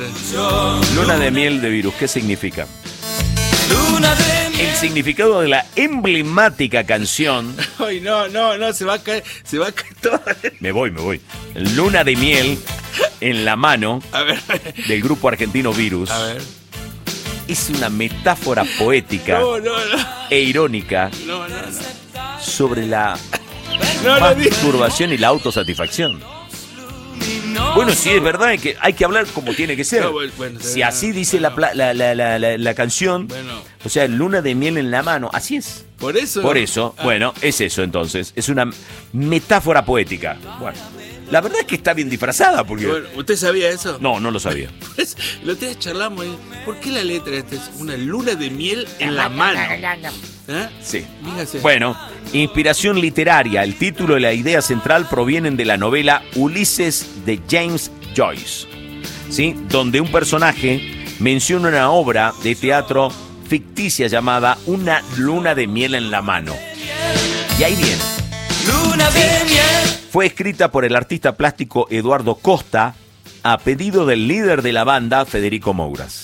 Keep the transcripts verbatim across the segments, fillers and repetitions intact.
Luna de miel de virus, ¿qué significa? Luna de miel. El significado de la emblemática canción. Ay, no, no, no, se va a caer, se va a caer todo. Me voy, me voy. Luna de miel en la mano A ver, del grupo argentino Virus. a ver. Es una metáfora poética No, no, no, e irónica no, no, no. sobre la No lo digas. masturbación y la autosatisfacción. Bueno, sí, es verdad que hay que hablar como tiene que ser. No, bueno, bueno, Si así dice la, pla- la, la, la, la, la canción, Bueno. o sea, luna de miel en la mano, así es. Por eso. Por eso, Ah, bueno, es eso entonces. Es una metáfora poética. Bueno, la verdad es que está bien disfrazada porque... bueno, ¿usted sabía eso? No, no lo sabía. Pues, lo otro día charlamos. ¿eh? ¿Por qué la letra esta es una luna de miel en la mano? ¿Eh? Sí. Dígase. Bueno, inspiración literaria. El título y la idea central provienen de la novela Ulises de James Joyce, ¿sí? Donde un personaje menciona una obra de teatro ficticia llamada Una luna de miel en la mano. Y ahí viene. Luna de miel. Fue escrita por el artista plástico Eduardo Costa a pedido del líder de la banda, Federico Mouras.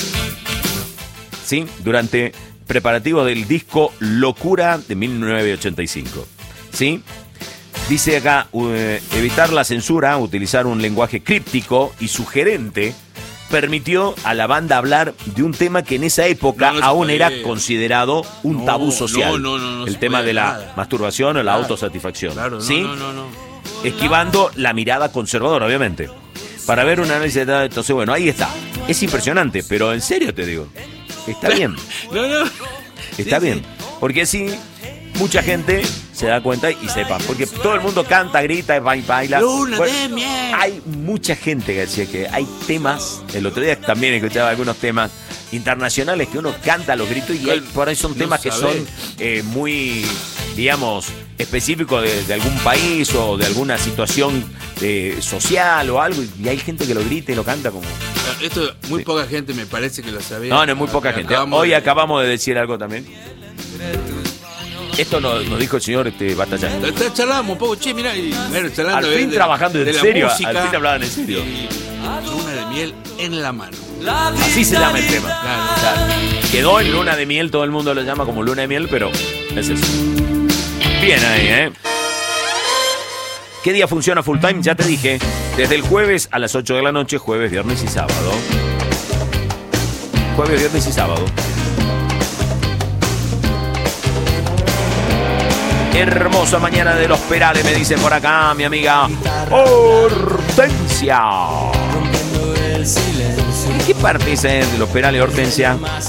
¿Sí? Durante preparativos del disco Locura de mil novecientos ochenta y cinco. ¿Sí? Dice acá, uh, evitar la censura, utilizar un lenguaje críptico y sugerente, permitió a la banda hablar de un tema que en esa época No, no se aún puede. era considerado un No, tabú social. no, no, no, no el se tema puede de la nada. masturbación o la Claro. autosatisfacción. Claro, no, ¿Sí? no, no, no. Esquivando la mirada conservadora, obviamente. Para ver un análisis de... Entonces, bueno, ahí está. Es impresionante, pero en serio te digo. Está bien. No, no. Está Sí, bien. sí. Porque así mucha gente se da cuenta y sepa. Porque todo el mundo canta, grita, ba- baila. Luna Bueno, de miel. hay mucha gente que decía que hay temas. El otro día también escuchaba algunos temas internacionales que uno canta a los gritos y hay- por ahí son No temas que sabés. son eh, muy, digamos, específicos de, de algún país o de alguna situación eh, social o algo. Y hay gente que lo grita y lo canta como... Esto, muy Sí. poca gente me parece que lo sabía. No, no es muy poca gente. Acabamos Hoy de- acabamos de decir algo también. Esto nos, nos dijo el señor este, Batalla. Está- Charlábamos un poco, che, mirá, y, bueno, charlando Al de- fin de- trabajando en de la serio, música, al fin hablaban en serio. y luna de miel en la mano. Así se llama el tema. Claro. O sea, quedó en luna de miel, todo el mundo lo llama como luna de miel, pero es eso. Bien ahí, ¿eh? ¿Qué día funciona full time? Ya te dije. Desde el jueves a las ocho de la noche, jueves, viernes y sábado. Jueves, viernes y sábado. Hermosa mañana de Los Perales, me dice por acá mi amiga Hortensia. ¿En qué parte es eh, de Los Perales, Hortensia?